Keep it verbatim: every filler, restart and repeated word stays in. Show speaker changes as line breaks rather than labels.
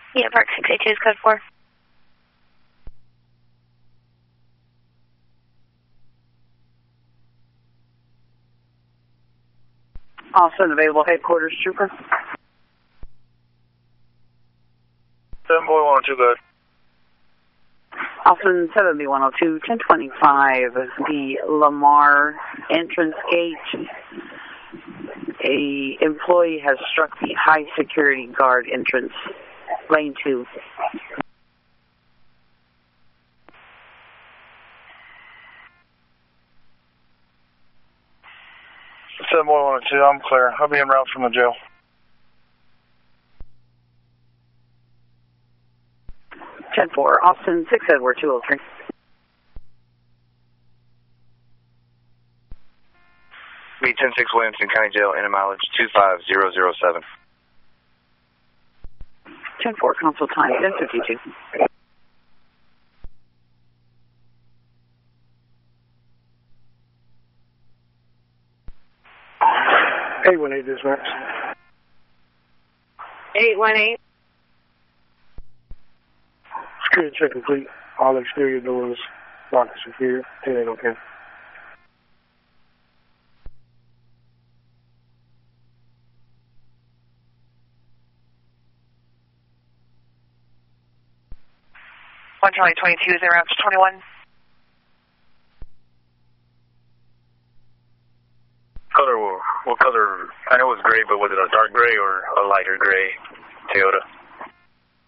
Yeah, Park six eight two is code four.
Austin, available headquarters, trooper.
seven boy one oh two, good.
Austin, seven B one oh two, ten twenty-five, the Lamar entrance gate. A employee has struck the high security guard entrance, lane two.
seven boy one oh two, I'm clear. I'll be en route from the jail.
ten four, Austin, six Edward two oh three.
B ten six Williamson County Jail, in a mileage two five zero zero seven.
ten four, console time, ten fifty-two.
eight one eight dispatch.
eight one eight.
Security check complete. All exterior doors locked and secured. ten eight okay.
one Charlie twenty-two, is around twenty-one.
Color, what color? I know it was gray, but was it a dark gray or a lighter gray Toyota?